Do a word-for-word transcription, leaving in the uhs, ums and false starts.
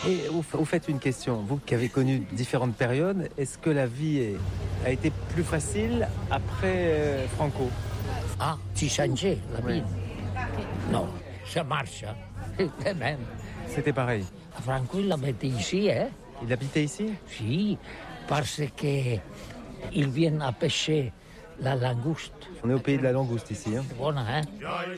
Et au, au fait, une question. Vous qui avez connu différentes périodes, est-ce que la vie est- a été plus facile après euh, Franco? Ah, tu changeais la Oui. vie? Non, ça marche. Hein. C'est même. C'était pareil. Franco, il habitait ici, hein? Il habitait ici? Si, parce que ils viennent à pêcher la langouste. On est au pays de la langouste ici. Hein. C'est bon, hein?